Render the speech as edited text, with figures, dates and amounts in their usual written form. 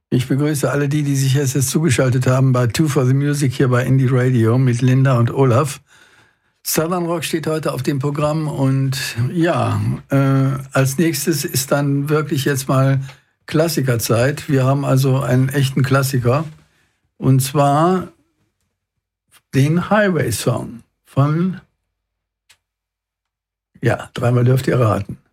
Ich begrüße alle die sich jetzt zugeschaltet haben bei Two for the Music hier bei Indie Radio mit Linda und Olaf. Southern Rock steht heute auf dem Programm und ja, als nächstes ist dann wirklich jetzt mal Klassikerzeit. Wir haben also einen echten Klassiker und zwar den Highway Song von, ja, dreimal dürft ihr raten.